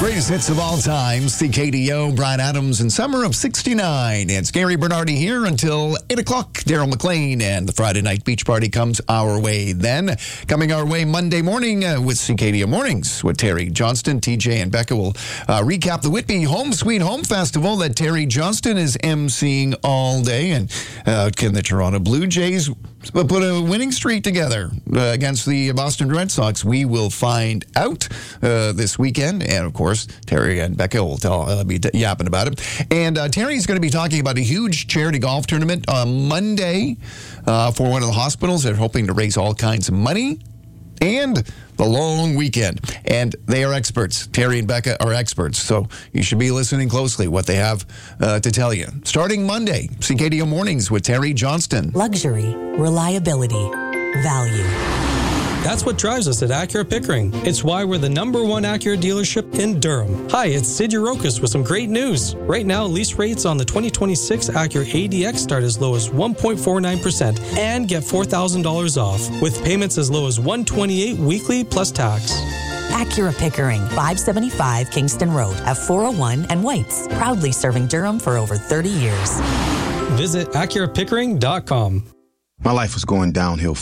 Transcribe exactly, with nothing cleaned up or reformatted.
Greatest hits of all time, C K D O, Bryan Adams, and Summer of sixty-nine. It's Gary Bernardi here until eight o'clock. Daryl McLean and the Friday Night Beach Party comes our way then. Coming our way Monday morning uh, with C K D O Mornings with Terry Johnston. T J and Becca will uh, recap the Whitby Home Sweet Home Festival that Terry Johnston is emceeing all day. And uh, can the Toronto Blue Jays put a winning streak together uh, against the Boston Red Sox? We will find out uh, this weekend. And, of course, Terry and Becca will tell, uh, be yapping about it. And uh, Terry's going to be talking about a huge charity golf tournament on Monday uh, for one of the hospitals. They're hoping to raise all kinds of money. And the long weekend. And they are experts. Terry and Becca are experts. So you should be listening closely what they have uh, to tell you. Starting Monday, C K D O Mornings with Terry Johnston. Luxury, reliability, value. That's what drives us at Acura Pickering. It's why we're the number one Acura dealership in Durham. Hi, it's Sid Urokis with some great news. Right now, lease rates on the twenty twenty-six Acura A D X start as low as one point four nine percent and get four thousand dollars off, with payments as low as one hundred twenty-eight dollars weekly plus tax. Acura Pickering, five seventy-five Kingston Road, F four oh one and Whites. Proudly serving Durham for over thirty years. Visit Acura Pickering dot com. My life was going downhill